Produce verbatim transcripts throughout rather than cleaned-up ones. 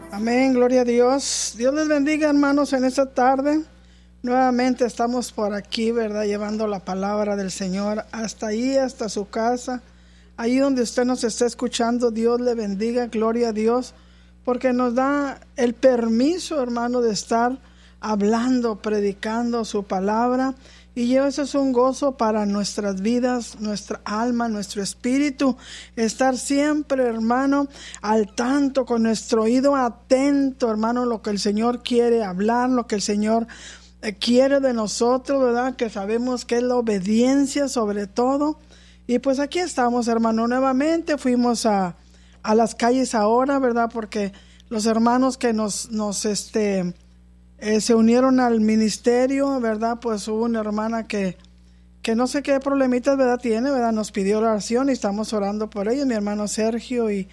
Amén, gloria a Dios. Dios les bendiga, hermanos, en esta tarde. Nuevamente estamos por aquí, ¿verdad? Llevando la palabra del Señor hasta ahí, hasta su casa. Ahí donde usted nos está escuchando, Dios le bendiga, gloria a Dios, porque nos da el permiso, hermano, de estar hablando, predicando su palabra. Y eso es un gozo para nuestras vidas, nuestra alma, nuestro espíritu. Estar siempre, hermano, al tanto, con nuestro oído atento, hermano, lo que el Señor quiere hablar, lo que el Señor eh, quiere de nosotros, ¿verdad? Que sabemos que es la obediencia sobre todo. Y pues aquí estamos, hermano, nuevamente. Fuimos a, a las calles ahora, ¿verdad? Porque los hermanos que nos, nos, este... Eh, se unieron al ministerio, ¿verdad? Pues hubo una hermana que, que no sé qué problemitas, ¿verdad? Tiene, ¿verdad? Nos pidió oración y estamos orando por ellos, mi hermano Sergio y,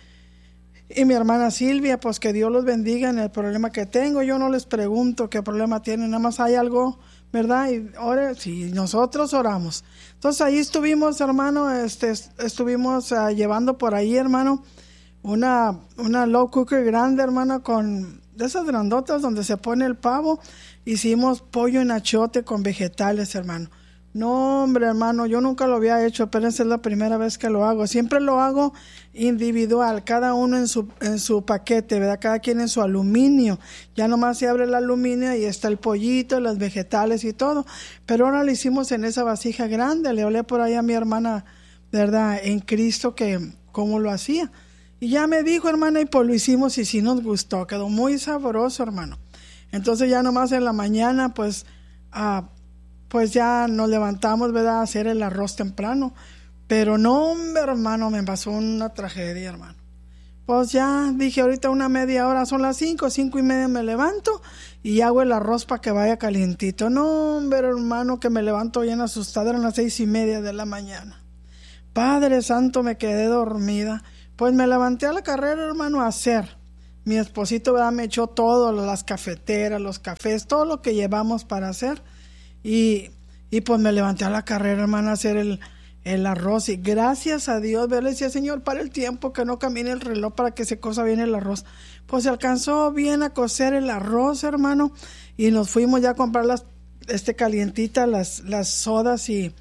y mi hermana Silvia, pues que Dios los bendiga en el problema que tengo. Yo no les pregunto qué problema tienen, nada más hay algo, ¿verdad? Y ahora sí, nosotros oramos. Entonces ahí estuvimos, hermano, este, estuvimos uh, llevando por ahí, hermano, una, una low cooker grande, hermano, con de esas grandotas donde se pone el pavo. Hicimos pollo en achiote con vegetales, hermano. No, hombre, hermano, yo nunca lo había hecho, pero esa es la primera vez que lo hago. Siempre lo hago individual, cada uno en su en su paquete, ¿verdad? Cada quien en su aluminio. Ya nomás se abre el aluminio y está el pollito, los vegetales y todo. Pero ahora lo hicimos en esa vasija grande. Le hablé por ahí a mi hermana, ¿verdad? En Cristo, que cómo lo hacía. Y ya me dijo, hermana, y pues lo hicimos y sí nos gustó, quedó muy sabroso, hermano. Entonces ya nomás en la mañana, pues, ah, pues ya nos levantamos, ¿verdad?, a hacer el arroz temprano. Pero no, hermano, me pasó una tragedia, hermano. Pues ya dije, ahorita una media hora, son las cinco, cinco y media me levanto y hago el arroz para que vaya calientito. No, hombre, hermano, que me levanto bien asustada, eran las seis y media de la mañana. Padre Santo, me quedé dormida. Pues me levanté a la carrera, hermano, a hacer. Mi esposito, ¿verdad?, me echó todo, las cafeteras, los cafés, todo lo que llevamos para hacer. Y, y pues me levanté a la carrera, hermano, a hacer el, el arroz. Y gracias a Dios, ¿verdad? Le decía, Señor, para el tiempo, que no camine el reloj para que se cosa bien el arroz. Pues se alcanzó bien a cocer el arroz, hermano. Y nos fuimos ya a comprar las este calientitas, las, las sodas y...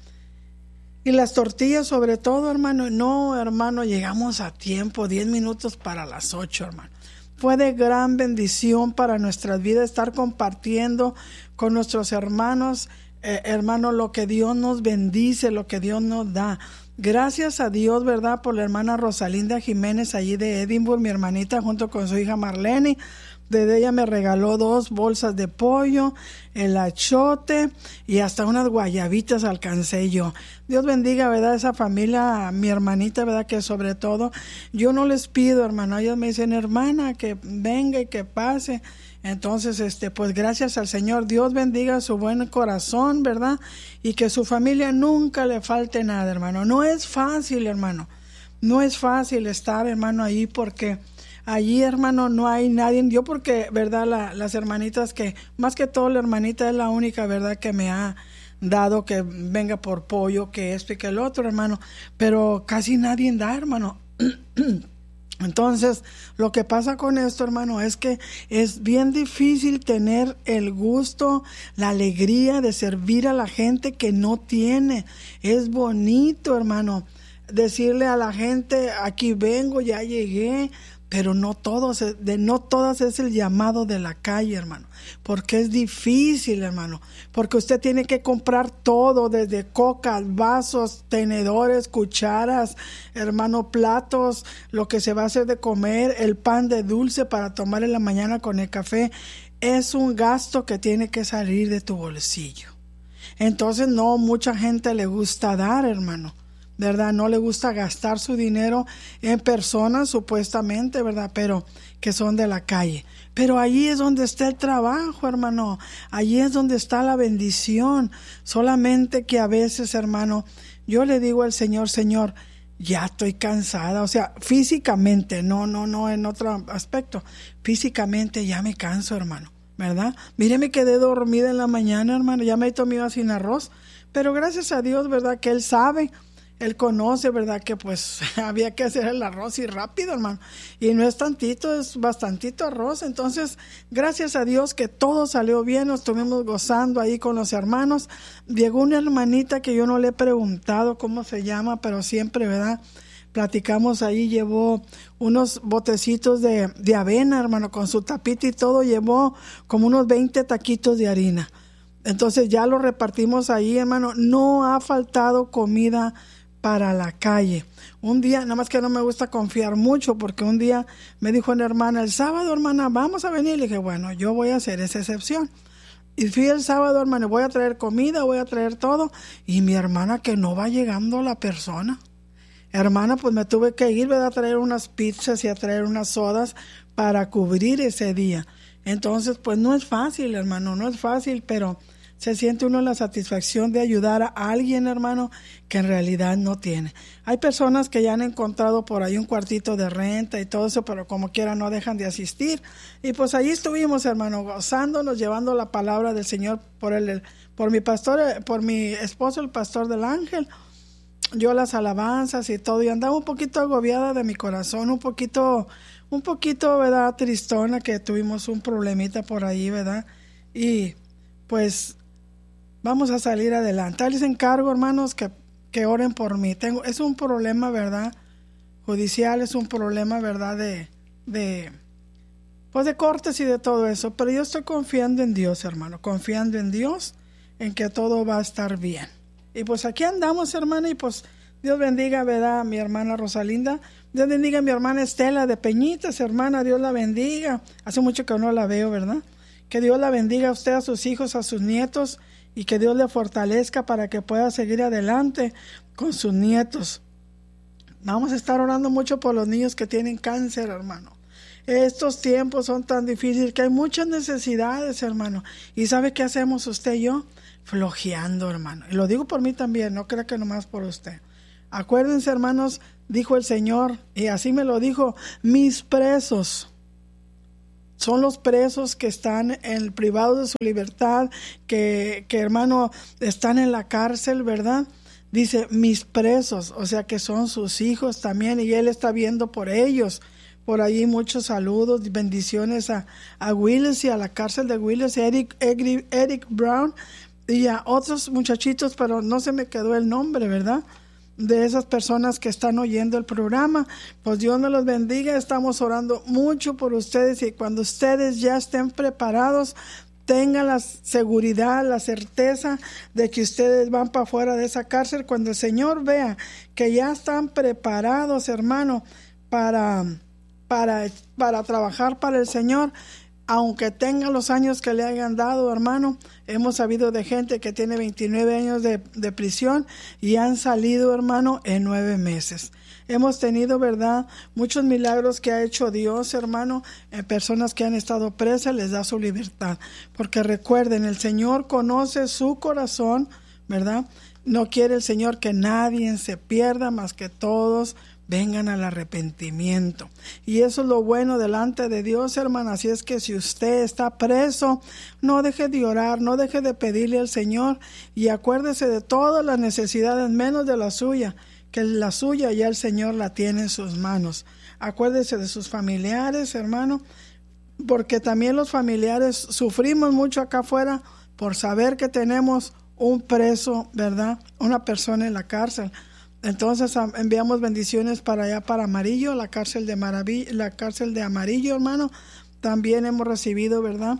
Y las tortillas sobre todo, hermano. No, hermano, llegamos a tiempo, diez minutos para las ocho, hermano. Fue de gran bendición para nuestras vidas estar compartiendo con nuestros hermanos, eh, hermano, lo que Dios nos bendice, lo que Dios nos da. Gracias a Dios, ¿verdad?, por la hermana Rosalinda Jiménez allí de Edimburgo, mi hermanita, junto con su hija Marlene. Desde ella me regaló dos bolsas de pollo, el achiote y hasta unas guayabitas alcancé yo. Dios bendiga, ¿verdad?, esa familia, mi hermanita, ¿verdad?, que sobre todo yo no les pido, hermano, ellos me dicen, hermana, que venga y que pase. Entonces, este, pues gracias al Señor, Dios bendiga su buen corazón, ¿verdad?, y que su familia nunca le falte nada, hermano. No es fácil, hermano, no es fácil estar, hermano, ahí porque... Allí, hermano, no hay nadie. Yo porque, ¿verdad?, la, las hermanitas que, más que todo la hermanita es la única, ¿verdad?, que me ha dado que venga por pollo, que esto y que el otro, hermano. Pero casi nadie da, hermano. Entonces, lo que pasa con esto, hermano, es que es bien difícil tener el gusto, la alegría de servir a la gente que no tiene. Es bonito, hermano, decirle a la gente, aquí vengo, ya llegué. Pero no todos, de no todas es el llamado de la calle, hermano, porque es difícil, hermano, porque usted tiene que comprar todo, desde cocas, vasos, tenedores, cucharas, hermano, platos, lo que se va a hacer de comer, el pan de dulce para tomar en la mañana con el café. Es un gasto que tiene que salir de tu bolsillo. Entonces, no, mucha gente le gusta dar, hermano, ¿verdad? No le gusta gastar su dinero en personas supuestamente, ¿verdad?, pero que son de la calle. Pero allí es donde está el trabajo, hermano. Allí es donde está la bendición. Solamente que a veces, hermano, yo le digo al Señor, Señor, ya estoy cansada. O sea, físicamente, no, no, no en otro aspecto. Físicamente ya me canso, hermano, ¿verdad? Mire, me quedé dormida en la mañana, hermano. Ya me he tomado sin arroz. Pero gracias a Dios, ¿verdad?, que Él sabe. Él conoce, ¿verdad? Que pues había que hacer el arroz y rápido, hermano. Y no es tantito, es bastantito arroz. Entonces, gracias a Dios que todo salió bien, nos estuvimos gozando ahí con los hermanos. Llegó una hermanita que yo no le he preguntado cómo se llama, pero siempre, ¿verdad? Platicamos ahí, llevó unos botecitos de, de avena, hermano, con su tapita y todo, llevó como unos veinte taquitos de harina. Entonces ya lo repartimos ahí, hermano. No ha faltado comida para la calle. Un día, nada más que no me gusta confiar mucho, porque un día me dijo una hermana, el sábado, hermana, vamos a venir. Le dije, bueno, yo voy a hacer esa excepción. Y fui el sábado, hermano, voy a traer comida, voy a traer todo. Y mi hermana, que no va llegando la persona. Hermana, pues me tuve que ir, ¿verdad? A traer unas pizzas y a traer unas sodas para cubrir ese día. Entonces, pues no es fácil, hermano, no es fácil, pero se siente uno la satisfacción de ayudar a alguien, hermano, que en realidad no tiene. Hay personas que ya han encontrado por ahí un cuartito de renta y todo eso, pero como quiera no dejan de asistir. Y pues ahí estuvimos, hermano, gozándonos, llevando la palabra del Señor por el, por mi pastor, por mi esposo, el pastor del Ángel. Yo las alabanzas y todo, y andaba un poquito agobiada de mi corazón, un poquito, un poquito, ¿verdad? Tristona, que tuvimos un problemita por ahí, ¿verdad? Y pues vamos a salir adelante. Les encargo, hermanos, que, que oren por mí. Tengo, es un problema, ¿verdad? Judicial, es un problema, ¿verdad? De, de, pues de cortes y de todo eso, pero yo estoy confiando en Dios, hermano, confiando en Dios, en que todo va a estar bien. Y pues aquí andamos, hermana, y pues Dios bendiga, ¿verdad? A mi hermana Rosalinda. Dios bendiga a mi hermana Estela de Peñitas, hermana, Dios la bendiga. Hace mucho que no la veo, ¿verdad? Que Dios la bendiga a usted, a sus hijos, a sus nietos, y que Dios le fortalezca para que pueda seguir adelante con sus nietos. Vamos a estar orando mucho por los niños que tienen cáncer, hermano. Estos tiempos son tan difíciles que hay muchas necesidades, hermano. ¿Y sabe qué hacemos usted y yo? Flojeando, hermano. Y lo digo por mí también, no crea que nomás por usted. Acuérdense, hermanos, dijo el Señor, y así me lo dijo, mis presos son los presos que están en el privado de su libertad, que, que hermano, están en la cárcel, ¿verdad? Dice, mis presos, o sea que son sus hijos también, y Él está viendo por ellos. Por ahí muchos saludos, bendiciones a, a Willis y a la cárcel de Willis, Eric, Eric, Eric Brown, y a otros muchachitos, pero no se me quedó el nombre, ¿verdad? De esas personas que están oyendo el programa. Pues Dios me los bendiga. Estamos orando mucho por ustedes, y cuando ustedes ya estén preparados, tengan la seguridad, la certeza de que ustedes van para afuera de esa cárcel. Cuando el Señor vea que ya están preparados, hermano, para, para, para trabajar para el Señor, aunque tengan los años que le hayan dado, hermano. Hemos sabido de gente que tiene veintinueve años de, de prisión y han salido, hermano, en nueve meses. Hemos tenido, ¿verdad?, muchos milagros que ha hecho Dios, hermano, en personas que han estado presas, les da su libertad. Porque recuerden, el Señor conoce su corazón, ¿verdad? No quiere el Señor que nadie se pierda, más que todos vengan al arrepentimiento. Y eso es lo bueno delante de Dios, hermana. Así es que si usted está preso, no deje de orar, no deje de pedirle al Señor, y acuérdese de todas las necesidades, menos de la suya, que la suya ya el Señor la tiene en sus manos. Acuérdese de sus familiares, hermano, porque también los familiares sufrimos mucho acá afuera por saber que tenemos un preso, ¿verdad? Una persona en la cárcel. Entonces enviamos bendiciones para allá, para Amarillo, la cárcel de Maravillo, la cárcel de Amarillo, hermano. También hemos recibido, ¿verdad?,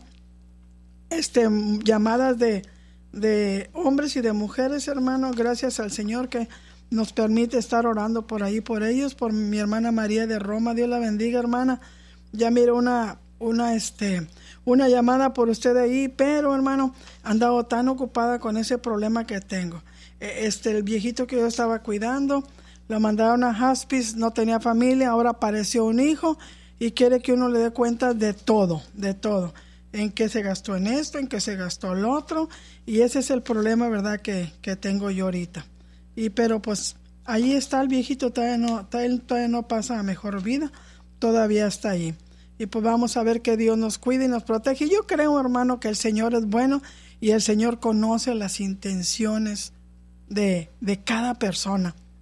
este, llamadas de, de hombres y de mujeres, hermano. Gracias al Señor que nos permite estar orando por ahí, por ellos, por mi hermana María de Roma. Dios la bendiga, hermana. Ya miro una, una, este, una llamada por usted ahí, pero, hermano, he andado tan ocupada con ese problema que tengo. Este, el viejito que yo estaba cuidando, lo mandaron a hospice, no tenía familia, ahora apareció un hijo y quiere que uno le dé cuenta de todo, de todo, en qué se gastó en esto, en qué se gastó el otro, y ese es el problema, ¿verdad?, que, que tengo yo ahorita. Y pero pues ahí está el viejito, todavía no, todavía, todavía no pasa a mejor vida, todavía está ahí. Y pues vamos a ver que Dios nos cuide y nos protege. Yo creo, hermano, que el Señor es bueno y el Señor conoce las intenciones De, de cada persona,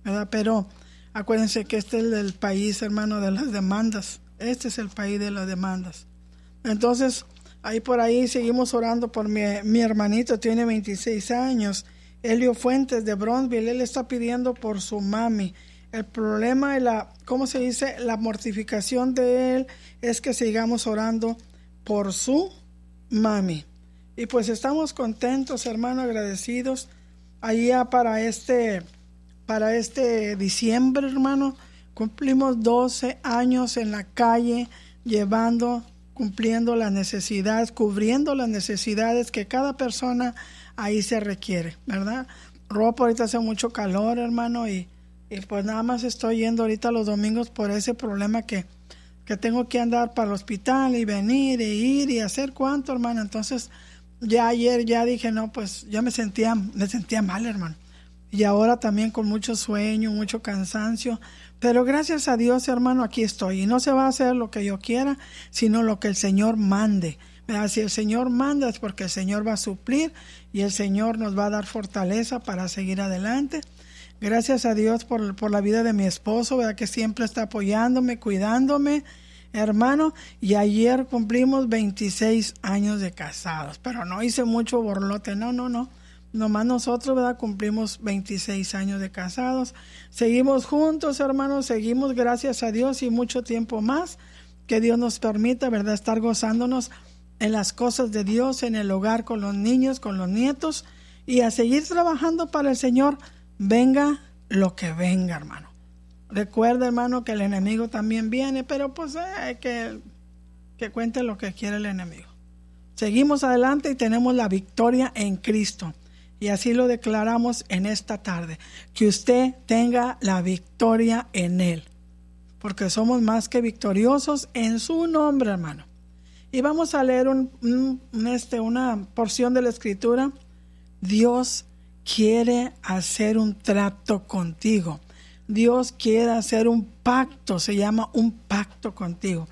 ¿verdad? Pero acuérdense que este es el país, hermano, de las demandas. Este es el país de las demandas. Entonces, ahí por ahí seguimos orando por mi, mi hermanito, tiene veintiséis años, Elio Fuentes de Bronzeville. Él está pidiendo por su mami. El problema y la, ¿cómo se dice? La mortificación de él es que sigamos orando por su mami. Y pues estamos contentos, hermano, agradecidos. Allá para este, para este diciembre, hermano, cumplimos doce años en la calle, llevando, cumpliendo las necesidades, cubriendo las necesidades que cada persona ahí se requiere, ¿verdad? Ropa, ahorita hace mucho calor, hermano, y, y pues nada más estoy yendo ahorita los domingos por ese problema que, que tengo que andar para el hospital y venir y ir y hacer cuánto, hermano. Entonces, ya ayer ya dije, no, pues ya me sentía, me sentía mal, hermano. Y ahora también con mucho sueño, mucho cansancio. Pero gracias a Dios, hermano, aquí estoy. Y no se va a hacer lo que yo quiera, sino lo que el Señor mande. Si el Señor manda es porque el Señor va a suplir y el Señor nos va a dar fortaleza para seguir adelante. Gracias a Dios por, por la vida de mi esposo, ¿verdad? Que siempre está apoyándome, cuidándome, hermano. Y ayer cumplimos veintiséis años de casados, pero no hice mucho borlote, no, no, no. Nomás nosotros, ¿verdad? Cumplimos veintiséis años de casados. Seguimos juntos, hermanos, seguimos, gracias a Dios, y mucho tiempo más. Que Dios nos permita, ¿verdad? Estar gozándonos en las cosas de Dios, en el hogar, con los niños, con los nietos, y a seguir trabajando para el Señor, venga lo que venga, hermano. Recuerda, hermano, que el enemigo también viene, pero pues hay eh, que, que cuente lo que quiere el enemigo. Seguimos adelante y tenemos la victoria en Cristo. Y así lo declaramos en esta tarde, que usted tenga la victoria en Él, porque somos más que victoriosos en su nombre, hermano. Y vamos a leer un, un, este, una porción de la Escritura. Dios quiere hacer un trato contigo. Dios quiere hacer un pacto, se llama un pacto contigo.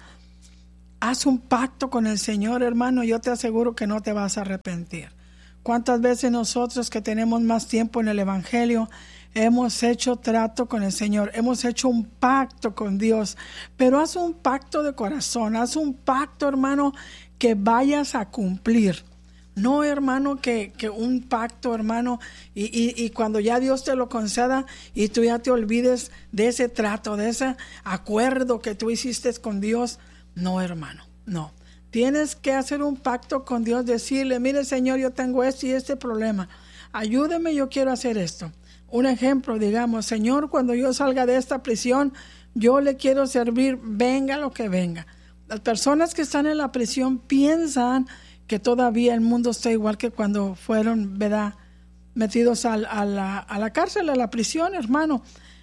Haz un pacto con el Señor, hermano, yo te aseguro que no te vas a arrepentir. ¿Cuántas veces nosotros que tenemos más tiempo en el Evangelio hemos hecho trato con el Señor? Hemos hecho un pacto con Dios, pero haz un pacto de corazón, haz un pacto, hermano, que vayas a cumplir. No, hermano, que, que un pacto, hermano, y, y, y cuando ya Dios te lo conceda y tú ya te olvides de ese trato, de ese acuerdo que tú hiciste con Dios. No, hermano, no. Tienes que hacer un pacto con Dios, decirle, mire, Señor, yo tengo este y este problema. Ayúdeme, yo quiero hacer esto. Un ejemplo, digamos, Señor, cuando yo salga de esta prisión, yo le quiero servir, venga lo que venga. Las personas que están en la prisión piensan que todavía el mundo está igual que cuando fueron, ¿verdad?, metidos a, a, la, a la cárcel, a la prisión, hermano.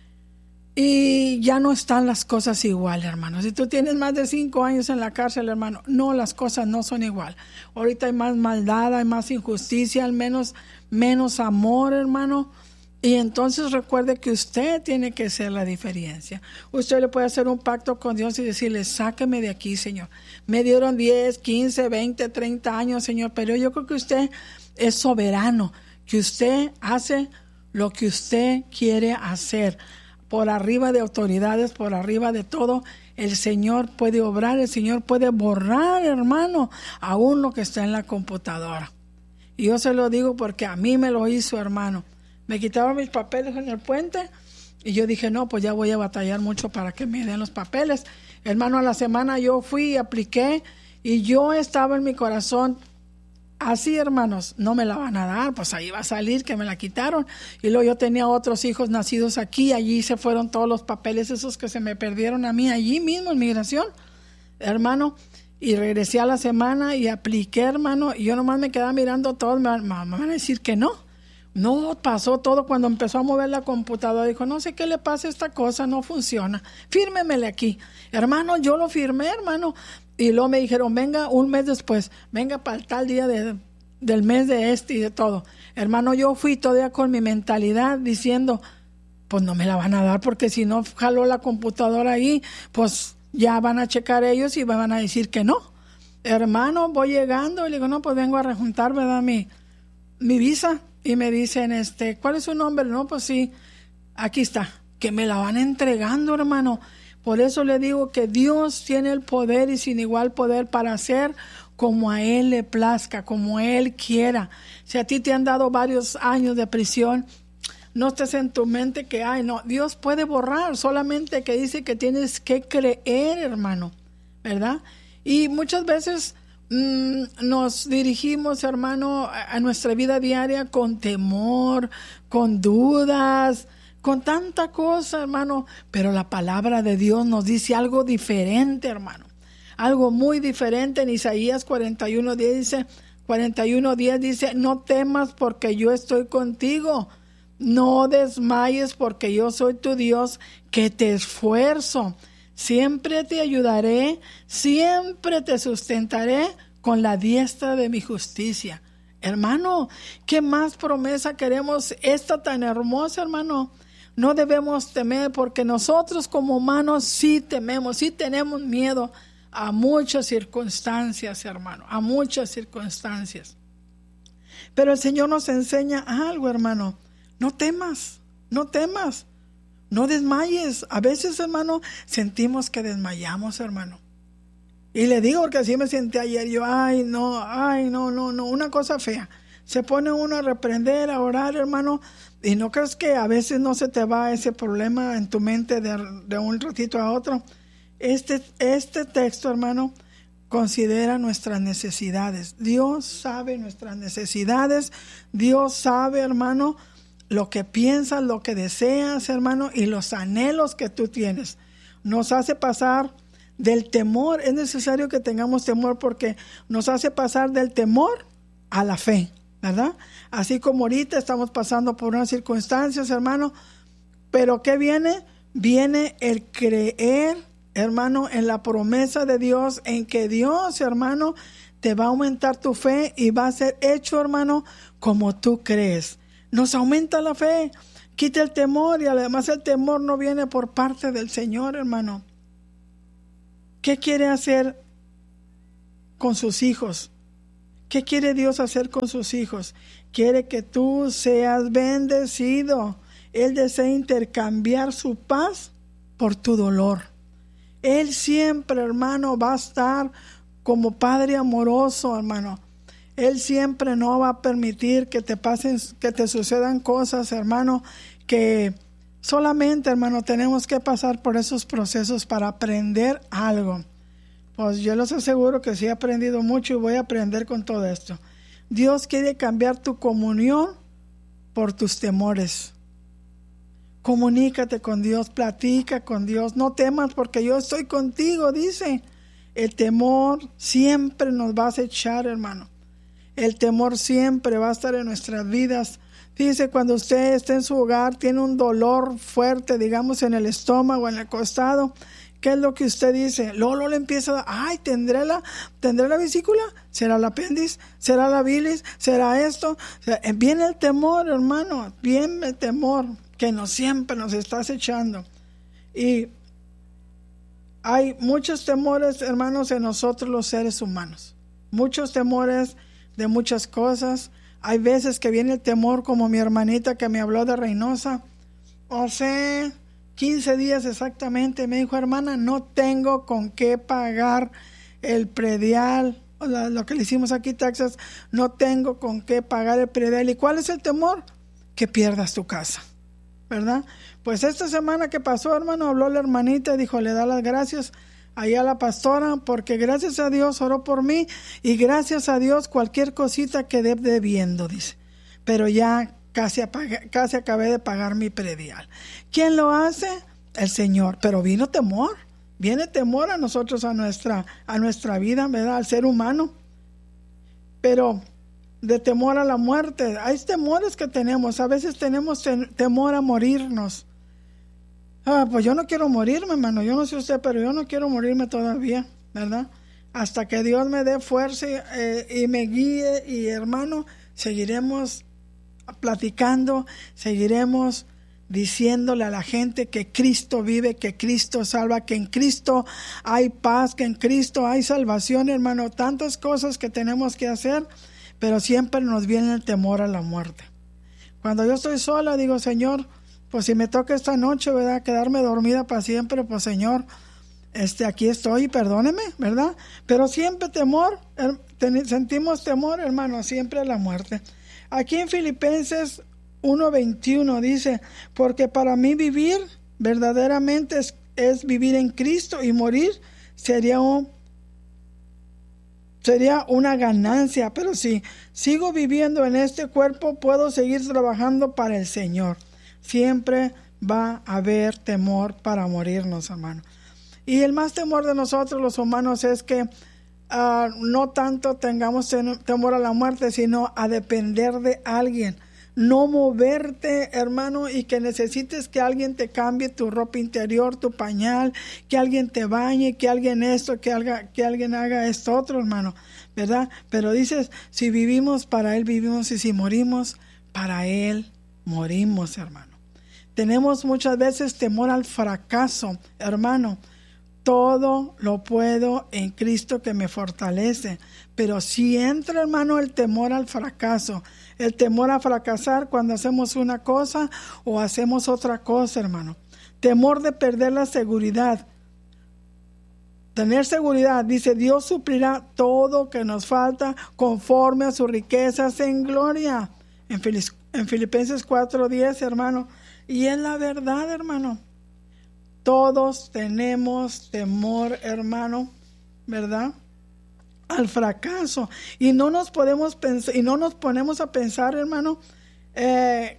Y ya no están las cosas igual, hermano. Si tú tienes más de cinco años en la cárcel, hermano, no, las cosas no son igual. Ahorita hay más maldad, hay más injusticia, al menos menos amor, hermano. Y entonces recuerde que usted tiene que ser la diferencia. Usted le puede hacer un pacto con Dios y decirle, sáqueme de aquí, Señor. Me dieron diez, quince, veinte, treinta años, Señor, pero yo creo que usted es soberano, que usted hace lo que usted quiere hacer. Por arriba de autoridades, por arriba de todo, el Señor puede obrar, el Señor puede borrar, hermano, aún lo que está en la computadora. Y yo se lo digo porque a mí me lo hizo, hermano. Me quitaron mis papeles en el puente y yo dije, no, pues ya voy a batallar mucho para que me den los papeles. Hermano, a la semana yo fui y apliqué y yo estaba en mi corazón, así, hermanos, no me la van a dar, pues ahí va a salir que me la quitaron. Y luego yo tenía otros hijos nacidos aquí, allí se fueron todos los papeles esos que se me perdieron a mí, allí mismo en migración, hermano. Y regresé a la semana y apliqué, hermano, y yo nomás me quedaba mirando todos, me, me van a decir que no. No, pasó todo cuando empezó a mover la computadora. Dijo, no sé qué le pasa a esta cosa, no funciona. Fírmemele aquí. Hermano, yo lo firmé, hermano. Y luego me dijeron, venga un mes después, venga para el tal día de, del mes de este y de todo. Hermano, yo fui todavía con mi mentalidad diciendo, pues no me la van a dar porque si no jaló la computadora ahí, pues ya van a checar ellos y me van a decir que no. Hermano, voy llegando y le digo, no, pues vengo a rejuntar, ¿verdad? Mi, mi visa. Y me dicen, este, ¿cuál es su nombre? No, pues sí. aquí está, que me la van entregando, hermano. Por eso le digo que Dios tiene el poder y sin igual poder para hacer como a Él le plazca, como Él quiera. Si a ti te han dado varios años de prisión, no estés en tu mente que, ay, no, Dios puede borrar, solamente que dice que tienes que creer, hermano, ¿verdad? Y muchas veces mmm, nos dirigimos, hermano, a, a nuestra vida diaria con temor, con dudas, con tanta cosa, hermano, pero la palabra de Dios nos dice algo diferente, hermano, algo muy diferente. En Isaías cuarenta y uno diez dice, cuarenta y uno diez dice, no temas porque yo estoy contigo, no desmayes porque yo soy tu Dios que te esfuerzo, siempre te ayudaré, siempre te sustentaré con la diestra de mi justicia. Hermano, ¿qué más promesa queremos? Esta tan hermosa, hermano. No debemos temer porque nosotros como humanos sí tememos, sí tenemos miedo a muchas circunstancias, hermano, a muchas circunstancias. Pero el Señor nos enseña algo, hermano. No temas, no temas, no desmayes. A veces, hermano, sentimos que desmayamos, hermano. Y le digo porque así me sentí ayer. Yo, ay, no, ay, no, no, no, una cosa fea. Se pone uno a reprender, a orar, hermano. Y no crees que a veces no se te va ese problema en tu mente de, de un ratito a otro. Este, este texto, hermano, considera nuestras necesidades. Dios sabe nuestras necesidades. Dios sabe, hermano, lo que piensas, lo que deseas, hermano, y los anhelos que tú tienes. Nos hace pasar del temor. Es necesario que tengamos temor porque nos hace pasar del temor a la fe, ¿verdad? Así como ahorita estamos pasando por unas circunstancias, hermano, pero ¿qué viene? Viene el creer, hermano, en la promesa de Dios, en que Dios, hermano, te va a aumentar tu fe y va a ser hecho, hermano, como tú crees. Nos aumenta la fe, quita el temor y además el temor no viene por parte del Señor, hermano. ¿Qué quiere hacer con sus hijos? ¿Qué quiere Dios hacer con sus hijos? Quiere que tú seas bendecido. Él desea intercambiar su paz por tu dolor. Él siempre, hermano, va a estar como Padre amoroso, hermano. Él siempre no va a permitir que te pasen, que te sucedan cosas, hermano, que solamente, hermano, tenemos que pasar por esos procesos para aprender algo. Pues yo les aseguro que sí he aprendido mucho y voy a aprender con todo esto. Dios quiere cambiar tu comunión por tus temores. Comunícate con Dios, platica con Dios. No temas porque yo estoy contigo, dice. El temor siempre nos va a acechar, hermano. El temor siempre va a estar en nuestras vidas. Dice, cuando usted esté en su hogar, tiene un dolor fuerte, digamos, en el estómago, en el costado. ¿Qué es lo que usted dice? Luego le empieza a dar, ay, ¿tendré la, ¿tendré la vesícula? ¿Será el apéndice? ¿Será la bilis? ¿Será esto? O sea, viene el temor, hermano, viene el temor que no siempre nos está acechando. Y hay muchos temores, hermanos, en nosotros los seres humanos. Muchos temores de muchas cosas. Hay veces que viene el temor, como mi hermanita que me habló de Reynosa. O sea, quince días exactamente, me dijo, hermana, no tengo con qué pagar el predial, lo que le hicimos aquí en Texas, no tengo con qué pagar el predial. ¿Y cuál es el temor? Que pierdas tu casa, ¿verdad? Pues esta semana que pasó, hermano, habló la hermanita y dijo, le da las gracias allá a la pastora, porque gracias a Dios oró por mí y gracias a Dios cualquier cosita quedé debiendo, dice, pero ya Casi, apagué, casi acabé de pagar mi predial. ¿Quién lo hace? El Señor. Pero vino temor. Viene temor a nosotros, a nuestra, a nuestra vida, ¿verdad? Al ser humano. Pero de temor a la muerte. Hay temores que tenemos. A veces tenemos temor a morirnos. Ah, pues yo no quiero morirme, hermano. Yo no sé usted, pero yo no quiero morirme todavía, ¿verdad? Hasta que Dios me dé fuerza eh, y me guíe. Y hermano, seguiremos platicando, seguiremos diciéndole a la gente que Cristo vive, que Cristo salva, que en Cristo hay paz, que en Cristo hay salvación, hermano. Tantas cosas que tenemos que hacer, pero siempre nos viene el temor a la muerte. Cuando yo estoy sola, digo, Señor, pues si me toca esta noche, ¿verdad?, quedarme dormida para siempre, pues Señor, este, aquí estoy, perdóneme, ¿verdad? Pero siempre temor, her, ten, sentimos temor, hermano, siempre a la muerte. Aquí en Filipenses uno veintiuno dice, porque para mí vivir verdaderamente es, es vivir en Cristo, y morir sería un Sería una ganancia, pero si sigo viviendo en este cuerpo, puedo seguir trabajando para el Señor. Siempre va a haber temor para morirnos, hermano. Y el más temor de nosotros los humanos es que uh, no tanto tengamos temor a la muerte, sino a depender de alguien. No moverte, hermano, y que necesites que alguien te cambie tu ropa interior, tu pañal, que alguien te bañe, que alguien esto, que, haga, que alguien haga esto otro, hermano, ¿verdad? Pero dices, si vivimos, para Él vivimos, y si morimos, para Él morimos, hermano. Tenemos muchas veces temor al fracaso, hermano. Todo lo puedo en Cristo que me fortalece. Pero si entra, hermano, el temor al fracaso, el temor a fracasar cuando hacemos una cosa o hacemos otra cosa, hermano. Temor de perder la seguridad. Tener seguridad, dice, Dios suplirá todo que nos falta conforme a sus riquezas en gloria. En, Filip- en Filipenses cuatro diez, hermano. Y es la verdad, hermano. Todos tenemos temor, hermano, ¿verdad?, al fracaso. Y no nos podemos pensar, y no nos ponemos a pensar, hermano, eh,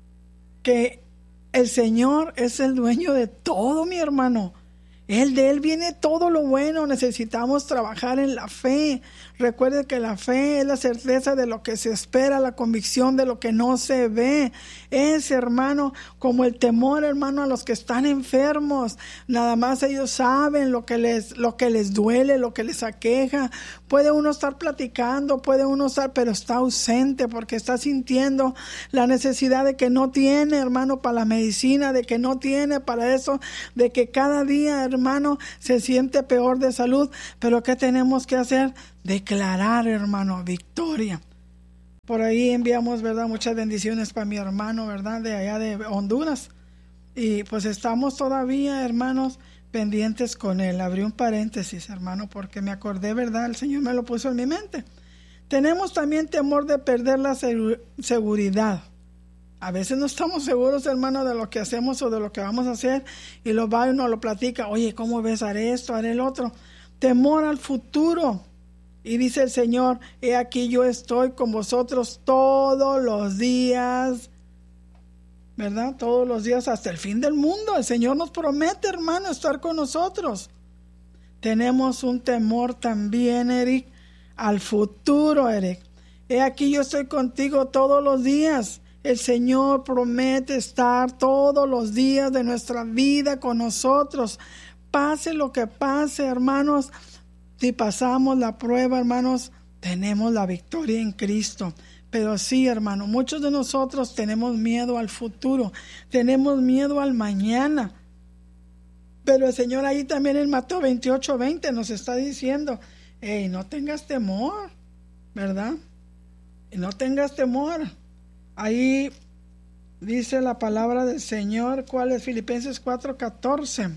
que el Señor es el dueño de todo, mi hermano. Él, de Él viene todo lo bueno. Necesitamos trabajar en la fe. Recuerde que la fe es la certeza de lo que se espera, la convicción de lo que no se ve. Es, hermano, como el temor, hermano, a los que están enfermos. Nada más ellos saben lo que les, lo que les duele, lo que les aqueja. Puede uno estar platicando, puede uno estar, pero está ausente porque está sintiendo la necesidad de que no tiene, hermano, para la medicina, de que no tiene para eso, de que cada día, hermano, se siente peor de salud. Pero ¿qué tenemos que hacer? Declarar, hermano, victoria. Por ahí enviamos, ¿verdad?, muchas bendiciones para mi hermano, ¿verdad?, de allá de Honduras. Y pues estamos todavía, hermanos, pendientes con él. Abrí un paréntesis, hermano, porque me acordé, ¿verdad?, el Señor me lo puso en mi mente. Tenemos también temor de perder la seg- seguridad. A veces no estamos seguros, hermano, de lo que hacemos o de lo que vamos a hacer, y lo va y uno lo platica. Oye, ¿cómo ves? Haré esto, haré el otro. Temor al futuro. Y dice el Señor, he aquí yo estoy con vosotros todos los días, ¿verdad? Todos los días hasta el fin del mundo. El Señor nos promete, hermano, estar con nosotros. Tenemos un temor también, Eric, al futuro, Eric. He aquí yo estoy contigo todos los días. El Señor promete estar todos los días de nuestra vida con nosotros. Pase lo que pase, hermanos. Si pasamos la prueba, hermanos, tenemos la victoria en Cristo. Pero sí, hermano, muchos de nosotros tenemos miedo al futuro, tenemos miedo al mañana. Pero el Señor ahí también en Mateo veintiocho veinte nos está diciendo, hey, no tengas temor, ¿verdad? Y no tengas temor. Ahí dice la palabra del Señor, ¿cuál es? Filipenses cuatro catorce.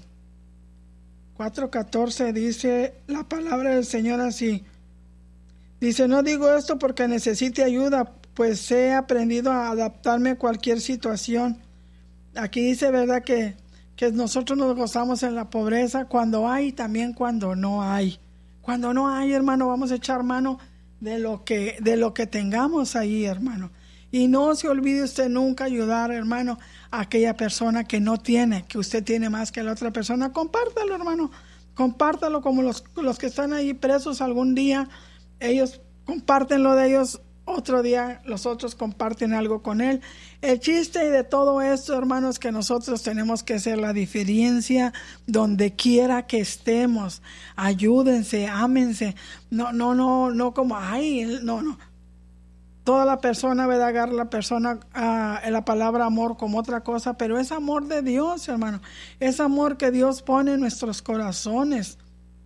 cuatro catorce dice la palabra del Señor así. Dice, no digo esto porque necesite ayuda, pues he aprendido a adaptarme a cualquier situación. Aquí dice, ¿verdad?, que, que nosotros nos gozamos en la pobreza cuando hay y también cuando no hay. Cuando no hay, hermano, vamos a echar mano de lo que, de lo que tengamos ahí, hermano. Y no se olvide usted nunca ayudar, hermano, a aquella persona que no tiene, que usted tiene más que la otra persona. Compártalo, hermano. Compártalo como los, los que están ahí presos algún día. Ellos comparten lo de ellos, otro día los otros comparten algo con él. El chiste de todo esto, hermanos, es que nosotros tenemos que hacer la diferencia donde quiera que estemos. Ayúdense, ámense. No, no, no, no como, ay, no, no. Toda la persona va a agarrar la persona uh, la palabra amor como otra cosa, pero es amor de Dios, hermano. Es amor que Dios pone en nuestros corazones.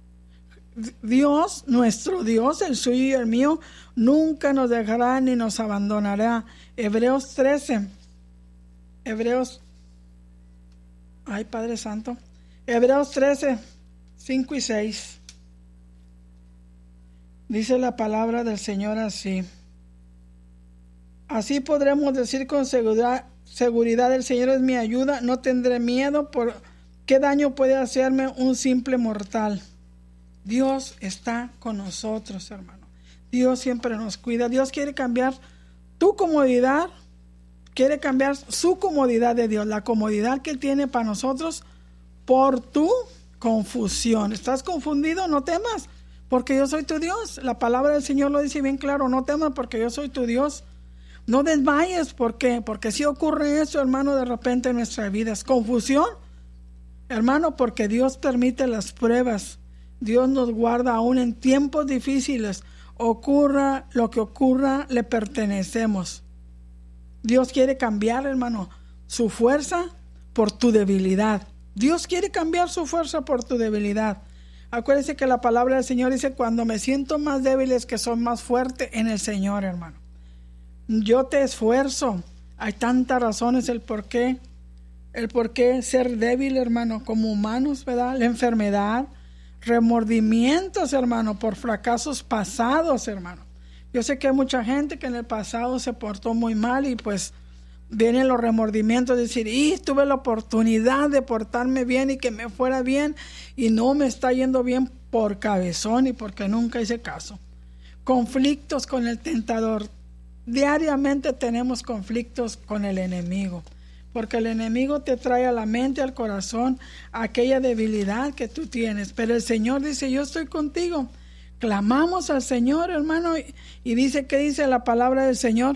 Dios, nuestro Dios, el suyo y el mío, nunca nos dejará ni nos abandonará. Hebreos trece, Hebreos Ay, Padre Santo. Hebreos trece, cinco y seis. Dice la palabra del Señor así. Así podremos decir con seguridad, seguridad, el Señor es mi ayuda, no tendré miedo por qué daño puede hacerme un simple mortal. Dios está con nosotros, hermano. Dios siempre nos cuida. Dios quiere cambiar tu comodidad, quiere cambiar su comodidad de Dios, la comodidad que Él tiene para nosotros por tu confusión. ¿Estás confundido? No temas, porque yo soy tu Dios. La palabra del Señor lo dice bien claro, no temas porque yo soy tu Dios. No desmayes, ¿por qué? Porque si ocurre eso, hermano, de repente en nuestra vida es confusión, hermano, porque Dios permite las pruebas. Dios nos guarda aún en tiempos difíciles. Ocurra lo que ocurra, le pertenecemos. Dios quiere cambiar, hermano, su fuerza por tu debilidad. Dios quiere cambiar su fuerza por tu debilidad. Acuérdese que la palabra del Señor dice, cuando me siento más débil es que soy más fuerte en el Señor, hermano. Yo te esfuerzo. Hay tantas razones el por qué, el por qué ser débil, hermano, como humanos, ¿verdad? La enfermedad, remordimientos, hermano, por fracasos pasados, hermano. Yo sé que hay mucha gente que en el pasado se portó muy mal y pues vienen los remordimientos de decir, y tuve la oportunidad de portarme bien y que me fuera bien y no me está yendo bien por cabezón y porque nunca hice caso. Conflictos con el tentador. Diariamente tenemos conflictos con el enemigo, porque el enemigo te trae a la mente, al corazón, aquella debilidad que tú tienes. Pero el Señor dice, yo estoy contigo. Clamamos al Señor, hermano, y, y dice, ¿qué dice la palabra del Señor?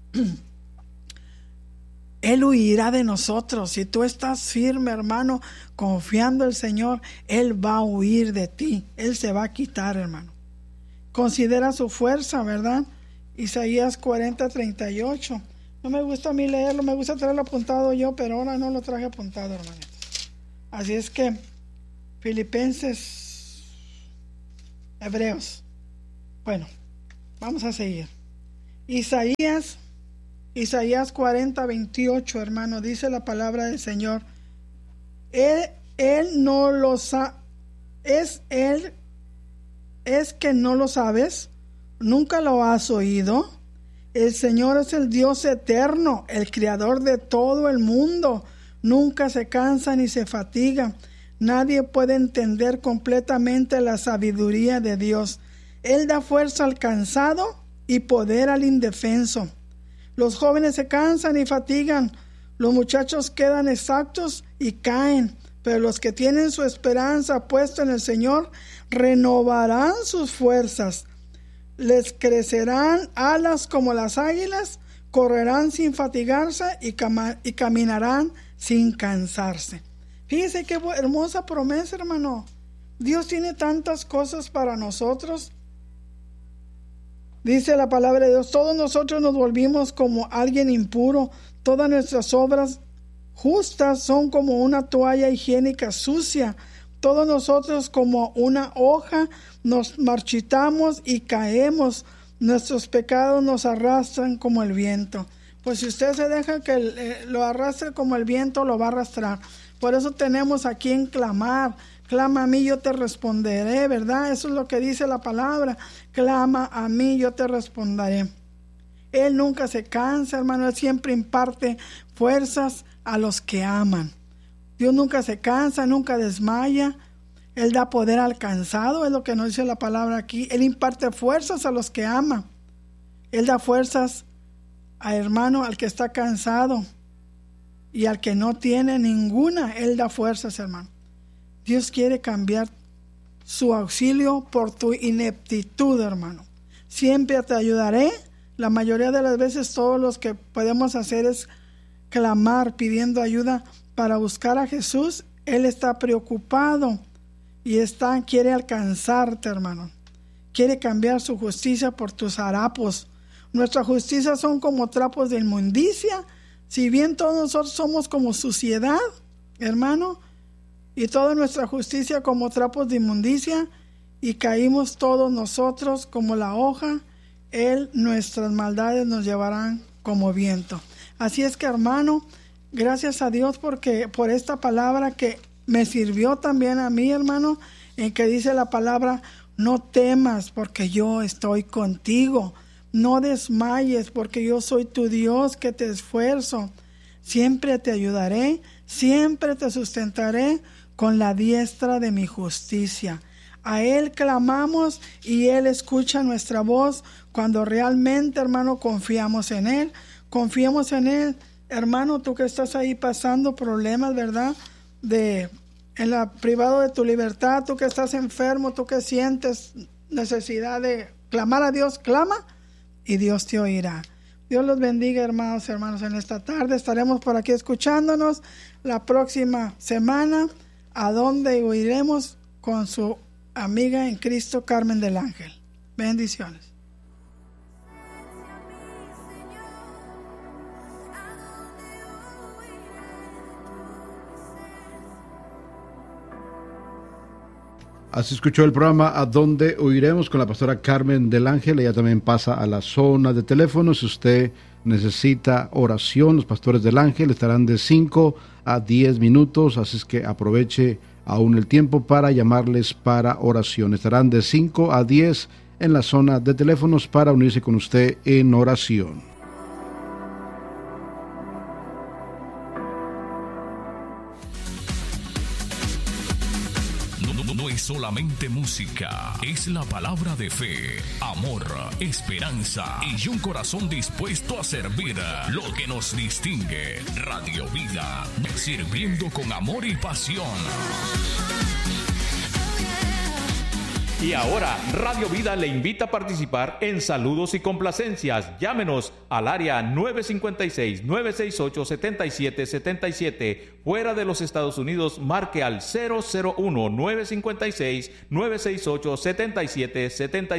Él huirá de nosotros. Si tú estás firme, hermano, confiando en el Señor, Él va a huir de ti. Él se va a quitar, hermano. Considera su fuerza, ¿verdad? Isaías cuarenta, treinta y ocho. No me gusta a mí leerlo, me gusta traerlo apuntado yo, pero ahora no lo traje apuntado, hermanitos. Así es que, Filipenses, Hebreos. Bueno, vamos a seguir. Isaías, Isaías cuarenta, veintiocho, hermano, dice la palabra del Señor. Él, él no lo sabe, es él, es que no lo sabes. ¿Nunca lo has oído? El Señor es el Dios eterno, el creador de todo el mundo. Nunca se cansa ni se fatiga. Nadie puede entender completamente la sabiduría de Dios. Él da fuerza al cansado y poder al indefenso. Los jóvenes se cansan y fatigan. Los muchachos quedan exhaustos y caen. Pero los que tienen su esperanza puesta en el Señor renovarán sus fuerzas. Les crecerán alas como las águilas, correrán sin fatigarse y, cam- y caminarán sin cansarse. Fíjese qué hermosa promesa, hermano. Dios tiene tantas cosas para nosotros. Dice la palabra de Dios, todos nosotros nos volvimos como alguien impuro, todas nuestras obras justas son como una toalla higiénica sucia. Todos nosotros como una hoja nos marchitamos y caemos. Nuestros pecados nos arrastran como el viento. Pues si usted se deja que eh, lo arrastre como el viento, lo va a arrastrar. Por eso tenemos aquí en clamar. Clama a mí, yo te responderé, ¿verdad? Eso es lo que dice la palabra. Clama a mí, yo te responderé. Él nunca se cansa, hermano. Él siempre imparte fuerzas a los que aman. Dios nunca se cansa, nunca desmaya. Él da poder al cansado, es lo que nos dice la palabra aquí. Él imparte fuerzas a los que ama. Él da fuerzas al hermano, al que está cansado. Y al que no tiene ninguna, Él da fuerzas, hermano. Dios quiere cambiar su auxilio por tu ineptitud, hermano. Siempre te ayudaré. La mayoría de las veces todos los que podemos hacer es clamar pidiendo ayuda para buscar a Jesús. Él está preocupado y está, quiere alcanzarte, hermano. Quiere cambiar su justicia por tus harapos. Nuestras justicias son como trapos de inmundicia. Si bien todos nosotros somos como suciedad, hermano, y toda nuestra justicia como trapos de inmundicia, y caímos todos nosotros como la hoja, Él, nuestras maldades nos llevarán como viento. Así es que, hermano, Gracias a Dios porque por esta palabra que me sirvió también a mí, hermano, en que dice la palabra, no temas porque yo estoy contigo. No desmayes porque yo soy tu Dios que te esfuerzo. Siempre te ayudaré, siempre te sustentaré con la diestra de mi justicia. A Él clamamos y Él escucha nuestra voz cuando realmente, hermano, confiamos en Él. Confiamos en Él. Hermano, tú que estás ahí pasando problemas, ¿verdad? De, en la privado de tu libertad, tú que estás enfermo, tú que sientes necesidad de clamar a Dios, clama y Dios te oirá. Dios los bendiga, hermanos y hermanos, en esta tarde. Estaremos por aquí escuchándonos la próxima semana, a donde iremos con su amiga en Cristo, Carmen del Ángel. Bendiciones. Así escuchó el programa A Dónde Oiremos con la pastora Carmen del Ángel. Ella también pasa a la zona de teléfono. Si usted necesita oración, los pastores del Ángel estarán de cinco a diez minutos. Así es que aproveche aún el tiempo para llamarles para oración. Estarán de cinco a diez en la zona de teléfonos para unirse con usted en oración. Solamente música, es la palabra de fe, amor, esperanza y un corazón dispuesto a servir. Lo que nos distingue, Radio Vida, sirviendo con amor y pasión. Y ahora, Radio Vida le invita a participar en saludos y complacencias. Llámenos al área nueve cinco seis, nueve seis ocho, siete siete siete siete. Fuera de los Estados Unidos, marque al cero cero uno, nueve cinco seis, nueve seis ocho, siete siete siete siete.